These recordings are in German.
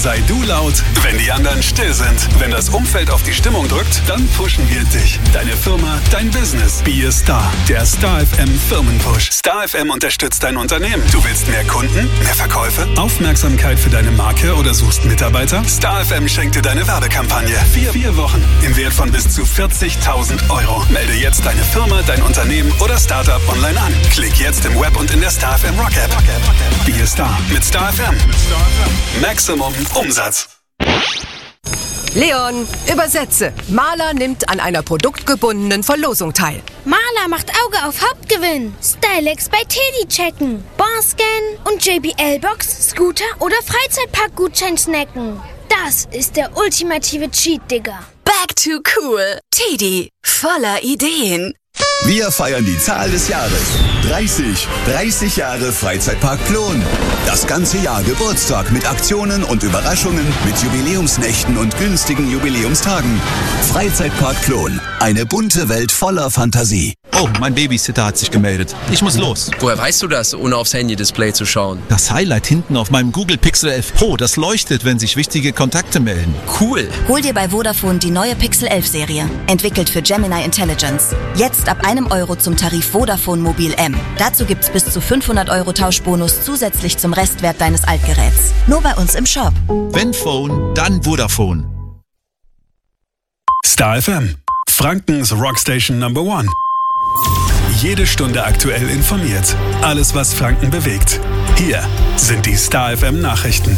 Sei du laut, wenn die anderen still sind. Wenn das Umfeld auf die Stimmung drückt, dann pushen wir dich. Deine Firma, dein Business. Be a Star. Der Star FM Firmenpush. Star FM unterstützt dein Unternehmen. Du willst mehr Kunden, mehr Verkäufe, Aufmerksamkeit für deine Marke oder suchst Mitarbeiter? Star FM schenkt dir deine Werbekampagne. 4 Wochen im Wert von bis zu 40.000 Euro. Melde jetzt deine Firma, dein Unternehmen oder Startup online an. Klick jetzt im Web und in der Star FM Rock App. Be a Star mit Star FM. Maximum Umsatz. Leon, übersetze. Maler nimmt an einer produktgebundenen Verlosung teil. Maler macht Auge auf Hauptgewinn. Stylex bei Teddy checken. Barscan und JBL-Box, Scooter oder Freizeitpark-Gutschein snacken. Das ist der ultimative Cheat, Digga. Back to cool. Teddy, voller Ideen. Wir feiern die Zahl des Jahres. 30 Jahre Freizeitpark Plon. Das ganze Jahr Geburtstag mit Aktionen und Überraschungen, mit Jubiläumsnächten und günstigen Jubiläumstagen. Freizeitpark Plon. Eine bunte Welt voller Fantasie. Oh, mein Babysitter hat sich gemeldet. Ich muss los. Woher weißt du das, ohne aufs Handy-Display zu schauen? Das Highlight hinten auf meinem Google Pixel 11 Pro, das leuchtet, wenn sich wichtige Kontakte melden. Cool. Hol dir bei Vodafone die neue Pixel 11 Serie. Entwickelt für Gemini Intelligence. Jetzt ab €1 zum Tarif Vodafone Mobil M. Dazu gibt's bis zu 500 € Tauschbonus zusätzlich zum Restwert deines Altgeräts. Nur bei uns im Shop. Wenn Phone, dann Vodafone. Star FM. Frankens Rockstation Number 1. Jede Stunde aktuell informiert. Alles, was Franken bewegt. Hier sind die Star FM Nachrichten.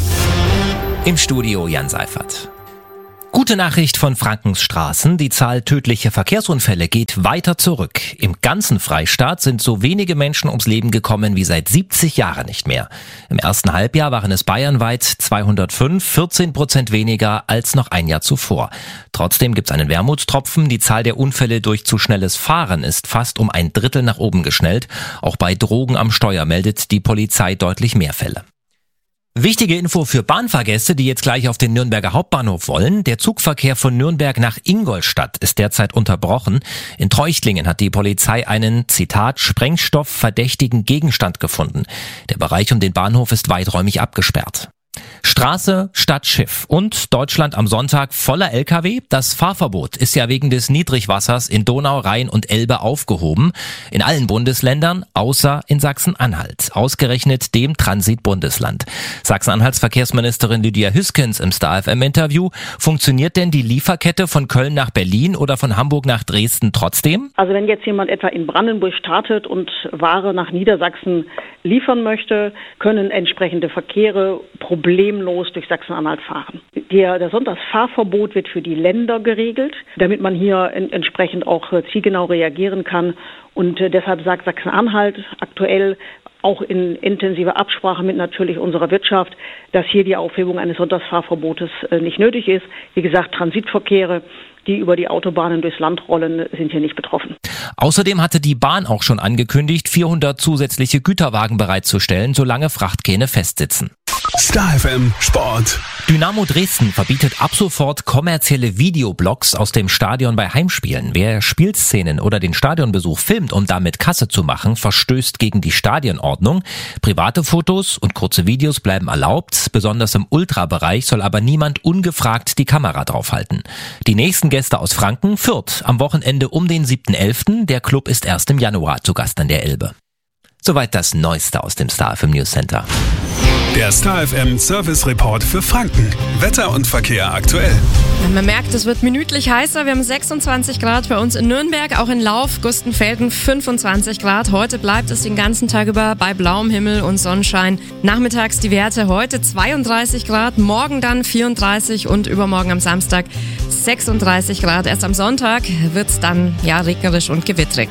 Im Studio Jan Seifert. Gute Nachricht von Frankens Straßen. Die Zahl tödlicher Verkehrsunfälle geht weiter zurück. Im ganzen Freistaat sind so wenige Menschen ums Leben gekommen wie seit 70 Jahren nicht mehr. Im ersten Halbjahr waren es bayernweit 205, 14% weniger als noch ein Jahr zuvor. Trotzdem gibt's einen Wermutstropfen. Die Zahl der Unfälle durch zu schnelles Fahren ist fast um 1/3 nach oben geschnellt. Auch bei Drogen am Steuer meldet die Polizei deutlich mehr Fälle. Wichtige Info für Bahnfahrgäste, die jetzt gleich auf den Nürnberger Hauptbahnhof wollen. Der Zugverkehr von Nürnberg nach Ingolstadt ist derzeit unterbrochen. In Treuchtlingen hat die Polizei einen, Zitat, sprengstoffverdächtigen Gegenstand gefunden. Der Bereich um den Bahnhof ist weiträumig abgesperrt. Straße statt Schiff und Deutschland am Sonntag voller LKW. Das Fahrverbot ist ja wegen des Niedrigwassers in Donau, Rhein und Elbe aufgehoben. In allen Bundesländern, außer in Sachsen-Anhalt. Ausgerechnet dem Transitbundesland. Sachsen-Anhalts Verkehrsministerin Lydia Hüskens im Star FM-Interview. Funktioniert denn die Lieferkette von Köln nach Berlin oder von Hamburg nach Dresden trotzdem? Also wenn jetzt jemand etwa in Brandenburg startet und Ware nach Niedersachsen liefern möchte, können entsprechende Verkehre problemlos durch Sachsen-Anhalt fahren. Das Sonntagsfahrverbot wird für die Länder geregelt, damit man hier entsprechend auch zielgenau reagieren kann. Und deshalb sagt Sachsen-Anhalt aktuell auch in intensiver Absprache mit natürlich unserer Wirtschaft, dass hier die Aufhebung eines Sonntagsfahrverbotes nicht nötig ist. Wie gesagt, Transitverkehre, die über die Autobahnen durchs Land rollen, sind hier nicht betroffen. Außerdem hatte die Bahn auch schon angekündigt, 400 zusätzliche Güterwagen bereitzustellen, solange Frachtkähne festsitzen. Star FM Sport. Dynamo Dresden verbietet ab sofort kommerzielle Videoblogs aus dem Stadion bei Heimspielen. Wer Spielszenen oder den Stadionbesuch filmt, um damit Kasse zu machen, verstößt gegen die Stadionordnung. Private Fotos und kurze Videos bleiben erlaubt. Besonders im Ultrabereich soll aber niemand ungefragt die Kamera draufhalten. Die nächsten Gäste aus Franken, Fürth, am Wochenende um den 7.11. Der Club ist erst im Januar zu Gast an der Elbe. Soweit das Neueste aus dem Star FM News Center. Der Star FM Service Report für Franken. Wetter und Verkehr aktuell. Man merkt, es wird minütlich heißer. Wir haben 26 Grad bei uns in Nürnberg, auch in Lauf, Gustenfelden 25 Grad. Heute bleibt es den ganzen Tag über bei blauem Himmel und Sonnenschein. Nachmittags die Werte heute 32 Grad, morgen dann 34 und übermorgen am Samstag 36 Grad. Erst am Sonntag wird es dann regnerisch und gewittrig.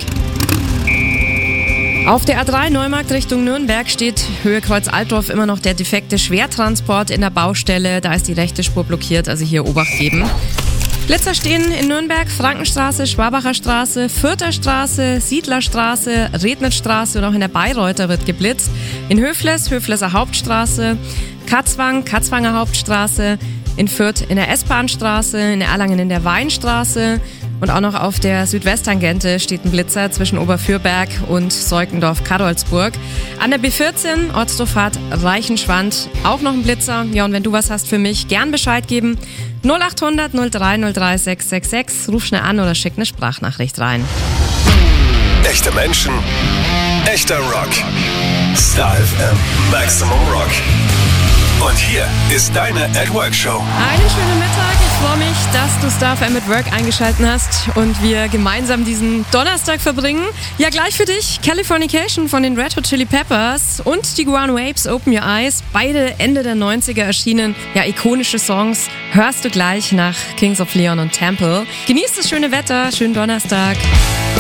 Auf der A3 Neumarkt Richtung Nürnberg steht Höhe Kreuz Altdorf immer noch der defekte Schwertransport in der Baustelle. Da ist die rechte Spur blockiert, also hier Obacht geben. Blitzer stehen in Nürnberg, Frankenstraße, Schwabacher Straße, Fürther Straße, Siedlerstraße, Rednitzstraße und auch in der Bayreuther wird geblitzt. In Höfles, Höfleser Hauptstraße, Katzwang, Katzwanger Hauptstraße, in Fürth in der S-Bahn-Straße, in Erlangen in der Weinstraße, Und auch noch auf der Südwesttangente steht ein Blitzer zwischen Oberfürberg und Seukendorf-Kadolsburg. An der B14, Ortsdorfahrt Reichenschwand, auch noch ein Blitzer. Ja, und wenn du was hast für mich, gern Bescheid geben. 0800 03 03 666. Ruf schnell an oder schick eine Sprachnachricht rein. Echte Menschen, echter Rock. Star FM Maximum Rock. Und hier ist deine At Work Show. Einen schönen Mittag. Ich freue mich, dass du Star FM at Work eingeschaltet hast und wir gemeinsam diesen Donnerstag verbringen. Ja, gleich für dich Californication von den Red Hot Chili Peppers und die Guano Apes Open Your Eyes. Beide Ende der 90er erschienen. Ja, ikonische Songs hörst du gleich nach Kings of Leon und Temple. Genießt das schöne Wetter. Schönen Donnerstag.